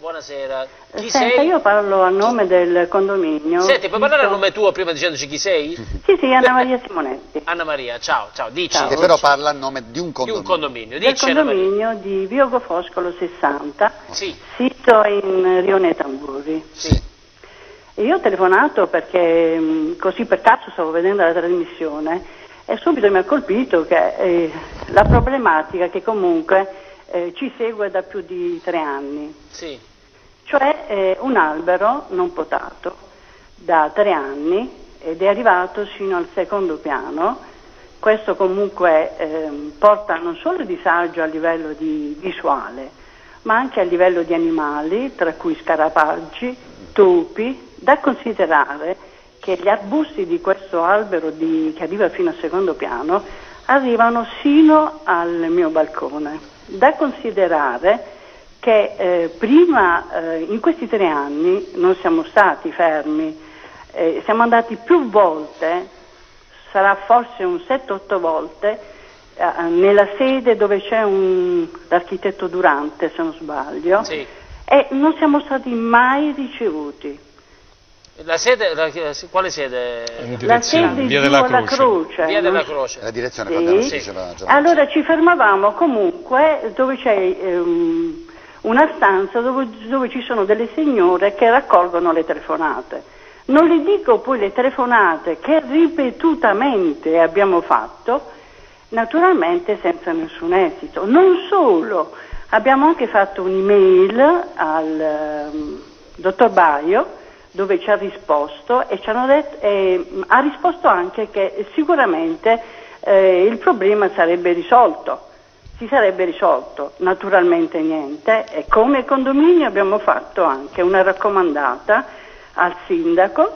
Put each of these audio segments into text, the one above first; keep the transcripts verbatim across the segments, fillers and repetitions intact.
buonasera. Chi Senta, sei? io parlo a nome del condominio. Senti, puoi parlare a nome tuo prima dicendoci chi sei? Sì, sì, Anna Maria Simonetti. Anna Maria, ciao, ciao, dici. Ciao. Che però parla a nome di un condominio. Di un condominio, Del dici Anna Maria. condominio di Viogo Foscolo sessanta, Sì. sito in Rione Tamburi. Sì. E io ho telefonato perché mh, così per caso stavo vedendo la trasmissione e subito mi ha colpito che eh, la problematica che comunque eh, ci segue da più di tre anni. Sì. Cioè eh, un albero non potato da tre anni ed è arrivato fino al secondo piano. Questo comunque eh, porta non solo disagio a livello di visuale, ma anche a livello di animali, tra cui scarafaggi, topi. Da considerare che gli arbusti di questo albero di, che arriva fino al secondo piano arrivano sino al mio balcone. Da considerare che eh, prima, eh, in questi tre anni, non siamo stati fermi, eh, siamo andati più volte, sarà forse un sette otto volte, eh, nella sede dove c'è un l'architetto Durante, se non sbaglio, Sì. e non siamo stati mai ricevuti. La sede, la, quale sede? La sede Via giù della alla Croce. Croce. Via della non- Croce. La direzione, Sì. parliamo, Sì. si diceva Giovanni. Allora ci fermavamo comunque dove c'è ehm, una stanza dove, dove ci sono delle signore che raccolgono le telefonate. Non le dico poi le telefonate che ripetutamente abbiamo fatto, naturalmente senza nessun esito. Non solo, abbiamo anche fatto un'email al ehm, dottor Baio dove ci ha risposto e ci hanno detto, eh, ha risposto anche che sicuramente eh, il problema sarebbe risolto, si sarebbe risolto, naturalmente niente, e come condominio abbiamo fatto anche una raccomandata al sindaco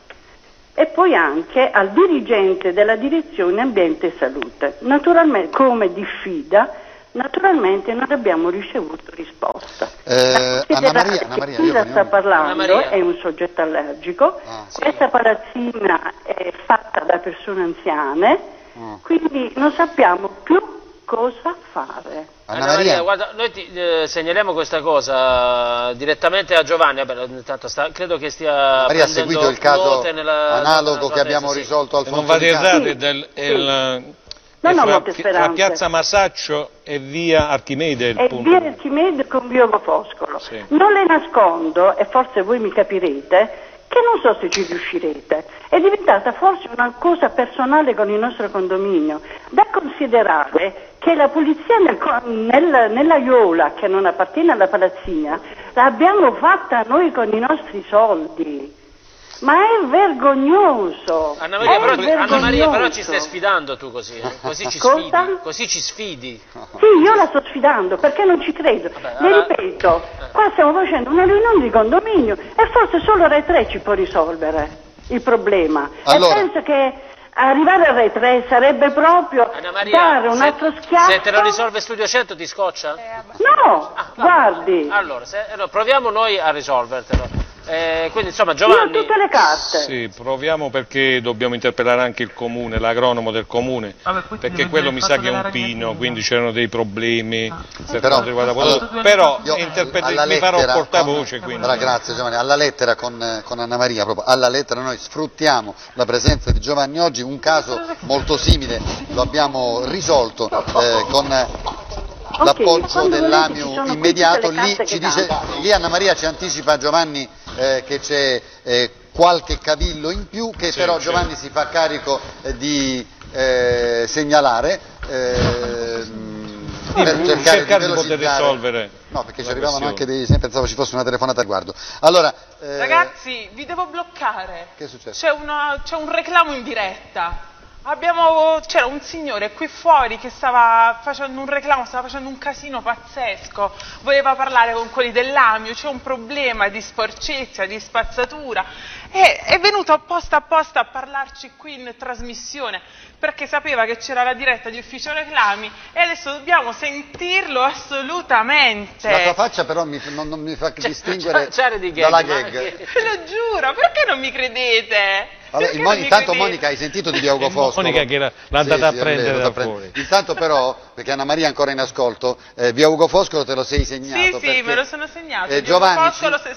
e poi anche al dirigente della direzione ambiente e salute, naturalmente come diffida. Naturalmente non abbiamo ricevuto risposta. Eh, Anna Maria, Anna Maria, chi io la voglio- sta parlando Anna Maria. è un soggetto allergico. Ah, sì. Questa palazzina è fatta da persone anziane, Mm. quindi non sappiamo più cosa fare. Anna, Anna Maria, Maria, guarda, noi ti, eh, segnaliamo questa cosa direttamente a Giovanni. Vabbè, intanto sta, credo che stia Maria ha prendendo seguito il caso note nella, analogo nella sua che abbiamo testa, sì. risolto al Se fondo non vado di casa. errato, è, Sì, del, è sì. il, Non è ho fra, molte fra speranze. Piazza Masaccio e via Archimede il È punto. via Archimede con Viogo Foscolo. Sì. Non le nascondo, e forse voi mi capirete, che non so se ci riuscirete. È diventata forse una cosa personale con il nostro condominio, da considerare che la pulizia nel, co- nel, nell'aiola, che non appartiene alla palazzina, l'abbiamo fatta noi con i nostri soldi. Ma è vergognoso. Anna Maria, è però, Anna Maria, però ci vergognoso. stai sfidando tu così, eh? Così ci Cosa? sfidi, così ci sfidi. Sì, io la sto sfidando perché non ci credo. Vabbè, Le allora- ripeto, qua stiamo facendo una riunione di condominio e forse solo Rai tre ci può risolvere il problema. Allora- E penso che arrivare a Rai tre sarebbe proprio Anna Maria, dare un se, altro schiaffo. se te lo risolve Studio cento ti scoccia? No, Ah, va guardi, Allora, se, allora, proviamo noi a risolvertelo. Eh, quindi insomma io ho Giovanni... tutte le carte. Sì, proviamo perché dobbiamo interpellare anche il comune, l'agronomo del comune, Vabbè, poi ti perché devo quello dire mi il sa fatto che è un della pino, ragnatina. quindi c'erano dei problemi per Però- quanto riguarda quello. allora, Però io interpre- alla mi farò lettera portavoce, con- quindi. allora, grazie Giovanni, alla lettera con, con Anna Maria, proprio alla lettera noi sfruttiamo la presenza di Giovanni oggi, un caso molto simile lo abbiamo risolto eh, con l'appoggio quando volete ci dell'Amiu sono qui immediato. tutte le Lì carte ci che dice, danno. lì Anna Maria ci anticipa Giovanni eh, che c'è eh, qualche cavillo in più che Sì, però certo. Giovanni si fa carico eh, di eh, segnalare eh, Sì, per cercare, cercare di di poter velocizzare. risolvere No, perché ci la arrivavano questione. anche dei, se pensavo ci fosse una telefonata a riguardo. Allora, eh, Ragazzi, vi devo bloccare. che è successo? C'è una- c'è un reclamo in diretta. Abbiamo, c'era un signore qui fuori che stava facendo un reclamo, stava facendo un casino pazzesco, voleva parlare con quelli dell'Amio, c'è un problema di sporcezza, di spazzatura, e è venuto apposta apposta a parlarci qui in trasmissione perché sapeva che c'era la diretta di ufficio reclami e adesso dobbiamo sentirlo assolutamente. La tua faccia però mi, non, non mi fa distinguere c'era di gag, dalla ma gag. che- Ve lo giuro, perché non mi credete? Vabbè, Perché Mon- non mi intanto credete? Monica, hai sentito di Diogo È Foscolo? Monica che l'ha l'ha Sì, andata sì, a è vero, prendere l'ha da prendere. fuori. Intanto però, perché Anna Maria è ancora in ascolto, eh, via Ugo Foscolo te lo sei segnato. Sì, sì, perché, me lo sono segnato. eh, Diogo Giovanni Foscolo, ci- se-